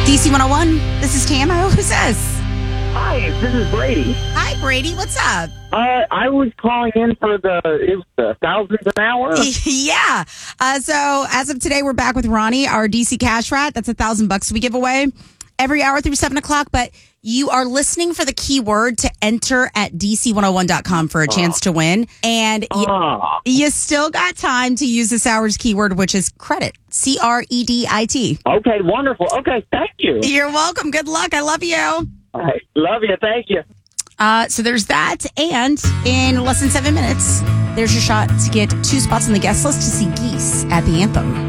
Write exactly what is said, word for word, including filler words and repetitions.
D C one oh one, this is Tamo. Who's this? Hi, this is Brady. Hi, Brady. What's up? Uh, I was calling in for the, it was the thousands an hour. yeah. Uh, so as of today, we're back with Ronnie, our D C Cash Rat. That's a thousand bucks we give away every hour through seven o'clock. But you are listening for the keyword to enter at D C one oh one dot com for a chance to win. And you, Ah. you still got time to use this hour's keyword, which is credit. C R E D I T. Okay, wonderful. Okay, thank you. You're welcome. Good luck. I love you. All right, love you. Thank you. Uh, so there's that. And in less than seven minutes, there's your shot to get two spots on the guest list to see Geese at the Anthem.